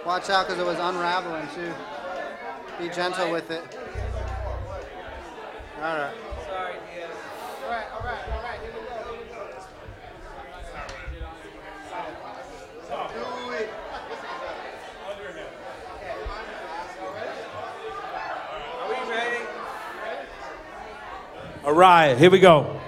Watch out because it was unraveling too. Be gentle with it. All right. Sorry, Diaz. All right. Here we go. Do it. Are we ready? All right, here we go.